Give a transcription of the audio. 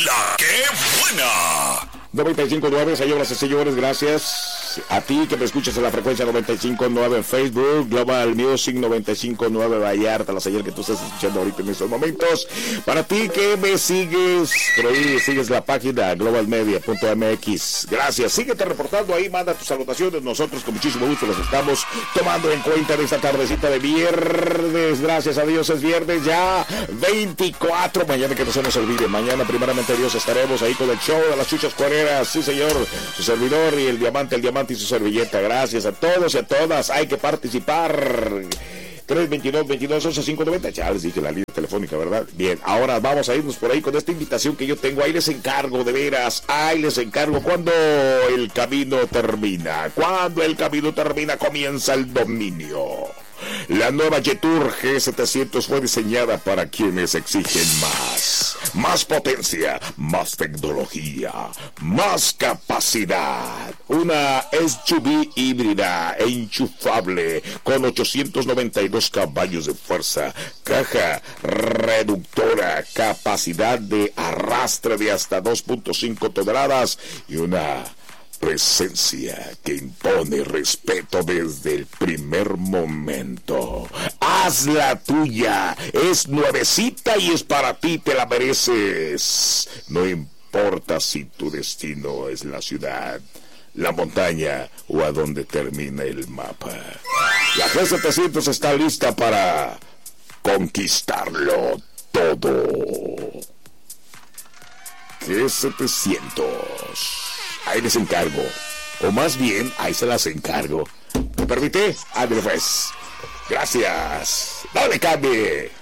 La que buena. 95.9, señoras y señores, gracias a ti que me escuchas en la frecuencia 95.9 en Facebook, Global Music 95.9 Vallarta, la señal que tú estás escuchando ahorita en estos momentos. Para ti que me sigues, por ahí sigues la página globalmedia.mx, gracias, síguete reportando ahí, manda tus salutaciones, nosotros con muchísimo gusto las estamos tomando en cuenta en esta tardecita de viernes. Gracias a Dios es viernes ya 24, mañana que no se nos olvide, mañana primeramente Dios estaremos ahí con el show de las chuchas cuareras. Sí, señor, su servidor y el diamante y su servilleta. Gracias a todos y a todas. Hay que participar. 322-22-11-590. Ya les dije la línea telefónica, ¿verdad? Bien, ahora vamos a irnos por ahí con esta invitación que yo tengo. Ahí les encargo, de veras. Ahí les encargo. Cuando el camino termina. Cuando el camino termina, comienza el dominio. La nueva Jetour G700 fue diseñada para quienes exigen más. Más potencia, más tecnología, más capacidad. Una SUV híbrida e enchufable con 892 caballos de fuerza, caja reductora, capacidad de arrastre de hasta 2.5 toneladas y una presencia que impone respeto desde el primer momento. Haz la tuya, es nuevecita y es para ti, te la mereces. No importa si tu destino es la ciudad, la montaña o a donde termina el mapa. La G700 está lista para conquistarlo todo. G700. Ahí les encargo, o más bien, ahí se las encargo. ¿Me permite? Ándale pues. Gracias. No le cambie.